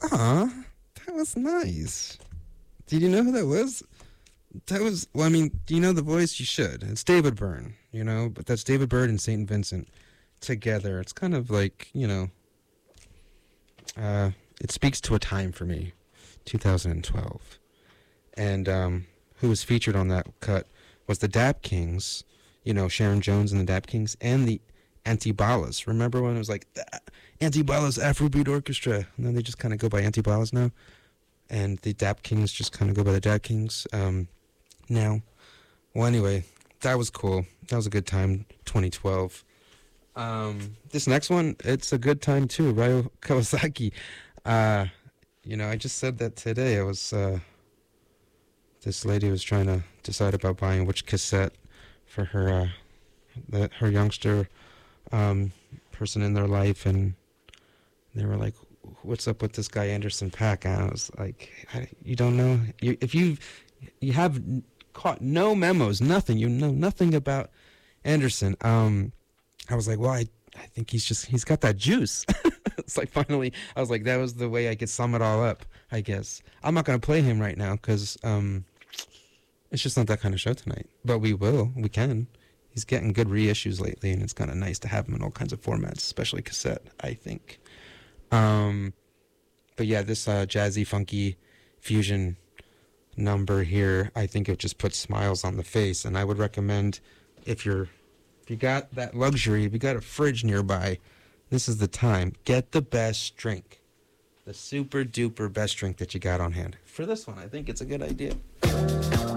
Aw, that was nice. Did you know who that was? That was, well, I mean, do you know the voice? You should. It's David Byrne, but that's David Byrne and St. Vincent together. It's kind of like, it speaks to a time for me, 2012. And who was featured on that cut was the Dap Kings, Sharon Jones and the Dap Kings, and the Antibalas. Remember when it was like, the Antibalas Afrobeat Orchestra? And then they just kind of go by Antibalas now. And the Dap Kings just kind of go by the Dap Kings now. Well, anyway, that was cool. That was a good time, 2012. This next one, it's a good time too, Ryo Kawasaki. I just said that today. I was, this lady was trying to decide about buying which cassette for her, her youngster person in their life, and they were like, "What's up with this guy Anderson .Paak?" And I was like, "You don't know? If you have caught no memos, nothing. You know nothing about Anderson." I was like, "Well, I think he's got that juice." It's like finally, I was like, that was the way I could sum it all up. I guess I'm not gonna play him right now because it's just not that kind of show tonight. But we can. He's getting good reissues lately, and it's kind of nice to have him in all kinds of formats, especially cassette, I think. But yeah, this jazzy, funky fusion number here, I think it just puts smiles on the face, and I would recommend if you got that luxury, if you got a fridge nearby, this is the time. Get the best drink, the super duper best drink that you got on hand. For this one, I think it's a good idea.